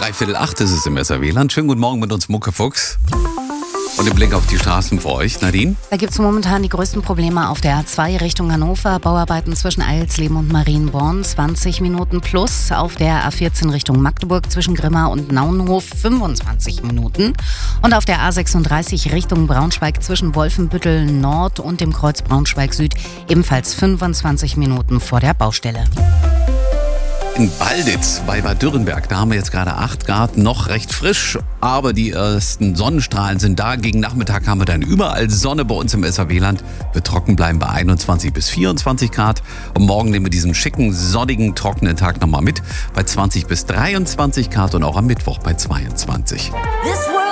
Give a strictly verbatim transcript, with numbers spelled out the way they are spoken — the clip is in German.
Dreiviertel acht ist es im S R W-Land. Schönen guten Morgen mit uns, Muckefuchs. Und im Blick auf die Straßen für euch, Nadine? Da gibt es momentan die größten Probleme auf der A zwei Richtung Hannover. Bauarbeiten zwischen Eilsleben und Marienborn, zwanzig Minuten plus. Auf der A vierzehn Richtung Magdeburg zwischen Grimma und Naunhof, fünfundzwanzig Minuten. Und auf der A sechsunddreißig Richtung Braunschweig zwischen Wolfenbüttel Nord und dem Kreuz Braunschweig Süd ebenfalls fünfundzwanzig Minuten vor der Baustelle. In Balditz bei Bad Dürrenberg, da haben wir jetzt gerade acht Grad, noch recht frisch, aber die ersten Sonnenstrahlen sind da. Gegen Nachmittag haben wir dann überall Sonne bei uns im S R W-Land. Wir trocken bleiben bei einundzwanzig bis vierundzwanzig Grad. Und morgen nehmen wir diesen schicken, sonnigen, trockenen Tag nochmal mit bei zwanzig bis dreiundzwanzig Grad und auch am Mittwoch bei zweiundzwanzig.